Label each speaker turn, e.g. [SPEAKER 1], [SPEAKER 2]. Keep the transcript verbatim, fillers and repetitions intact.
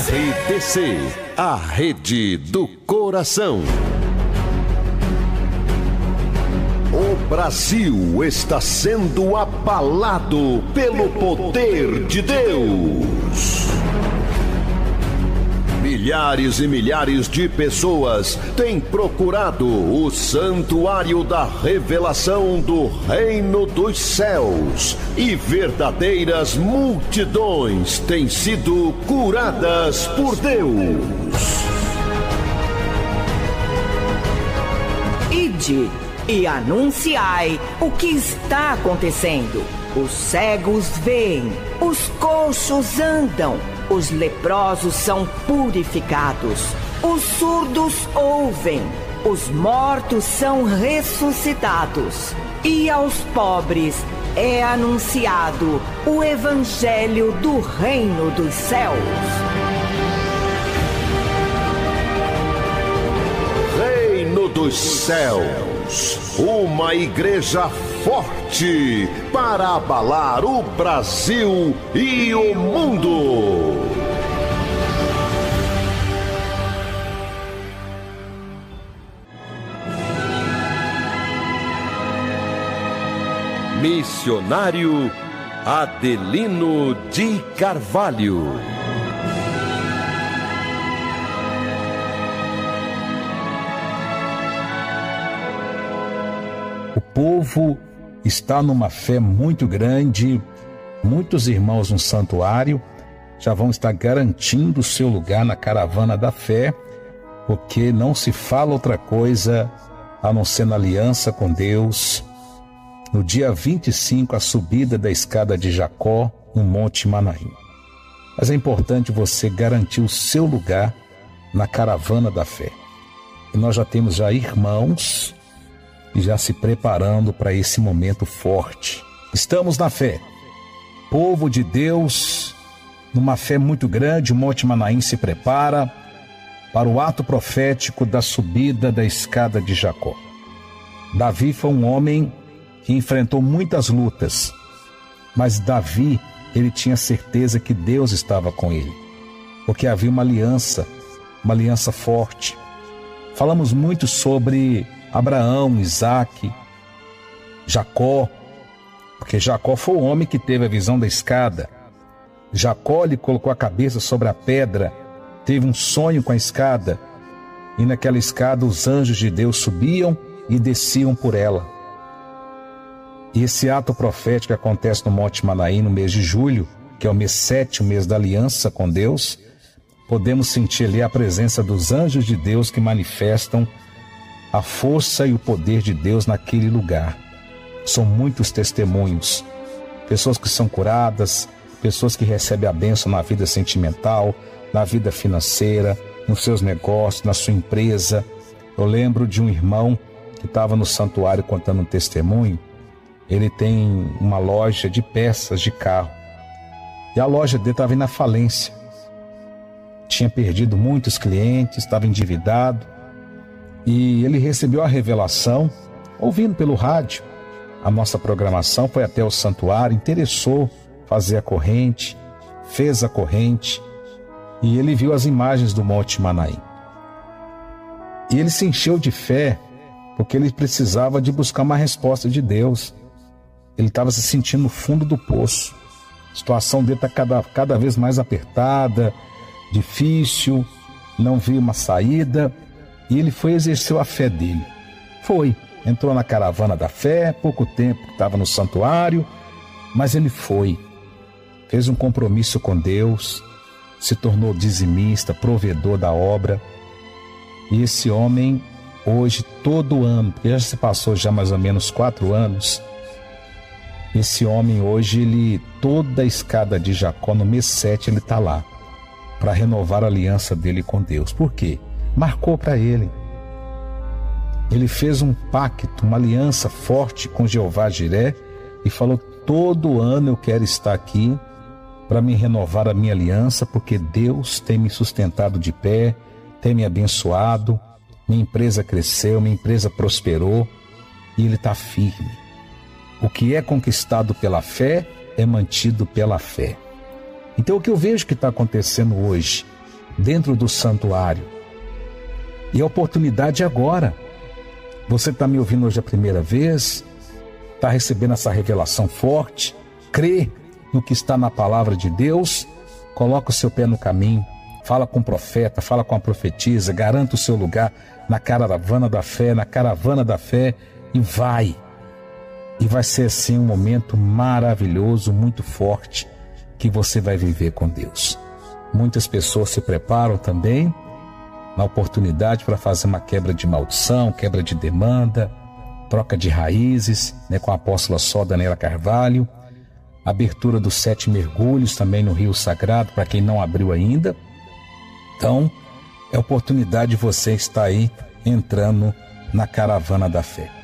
[SPEAKER 1] R T C, a rede do coração. O Brasil está sendo abalado pelo poder de Deus. Milhares e milhares de pessoas têm procurado o santuário da revelação do Reino dos Céus e verdadeiras multidões têm sido curadas por Deus.
[SPEAKER 2] Ide e anunciai o que está acontecendo. Os cegos veem, os coxos andam, os leprosos são purificados, os surdos ouvem, os mortos são ressuscitados, e aos pobres é anunciado o Evangelho do Reino dos Céus.
[SPEAKER 1] Reino dos Céus, uma igreja forte para abalar o Brasil e o mundo. Missionário Adelino de Carvalho.
[SPEAKER 3] O povo está numa fé muito grande, muitos irmãos no santuário já vão estar garantindo o seu lugar na caravana da fé, porque não se fala outra coisa a não ser na aliança com Deus. No dia vinte e cinco, a subida da escada de Jacó no Monte Manaim. Mas é importante você garantir o seu lugar na caravana da fé. E nós já temos já irmãos e já se preparando para esse momento forte. Estamos na fé. Povo de Deus, numa fé muito grande, o Monte Manaim se prepara para o ato profético da subida da escada de Jacó. Davi foi um homem que enfrentou muitas lutas, mas Davi, ele tinha certeza que Deus estava com ele, porque havia uma aliança, uma aliança forte. Falamos muito sobre Abraão, Isaque, Jacó, porque Jacó foi o homem que teve a visão da escada. Jacó lhe colocou a cabeça sobre a pedra, teve um sonho com a escada, e naquela escada os anjos de Deus subiam e desciam por ela. E esse ato profético acontece no Monte Manaim no mês de julho, que é o mês sete, o mês da aliança com Deus. Podemos sentir ali a presença dos anjos de Deus que manifestam a força e o poder de Deus naquele lugar. São muitos testemunhos, pessoas que são curadas, pessoas que recebem a bênção na vida sentimental, na vida financeira, nos seus negócios, na sua empresa. Eu lembro de um irmão que estava no santuário contando um testemunho. Ele tem uma loja de peças de carro e a loja dele estava indo à falência. Tinha perdido muitos clientes, estava endividado. E ele recebeu a revelação, ouvindo pelo rádio. A nossa programação, foi até o santuário, interessou fazer a corrente, fez a corrente, e ele viu as imagens do Monte Manaim. E ele se encheu de fé, porque ele precisava de buscar uma resposta de Deus. Ele estava se sentindo no fundo do poço. A situação dele está cada, cada vez mais apertada, difícil, não viu uma saída. E ele foi exercer a fé dele. Foi, entrou na caravana da fé, pouco tempo estava no santuário, mas ele foi. Fez um compromisso com Deus, se tornou dizimista, provedor da obra. E esse homem, hoje, todo ano, porque já se passou já mais ou menos quatro anos, esse homem hoje, ele, toda a escada de Jacó, no mês sete, ele está lá, para renovar a aliança dele com Deus. Por quê? Marcou para ele. Ele fez um pacto, uma aliança forte com Jeová Jiré e falou: todo ano eu quero estar aqui para me renovar a minha aliança, porque Deus tem me sustentado de pé, tem me abençoado, minha empresa cresceu, minha empresa prosperou, e ele está firme. O que é conquistado pela fé é mantido pela fé. Então o que eu vejo que está acontecendo hoje dentro do santuário. E a oportunidade é agora. Você está me ouvindo hoje a primeira vez, está recebendo essa revelação forte, crê no que está na palavra de Deus, coloca o seu pé no caminho, fala com o profeta, fala com a profetisa, garanta o seu lugar na caravana da fé, na caravana da fé, e vai. E vai ser assim um momento maravilhoso, muito forte, que você vai viver com Deus. Muitas pessoas se preparam também na oportunidade para fazer uma quebra de maldição, quebra de demanda, troca de raízes, né, com a apóstola Só Daniela Carvalho, abertura dos sete mergulhos também no Rio Sagrado, para quem não abriu ainda. Então, é oportunidade de você estar aí entrando na caravana da fé.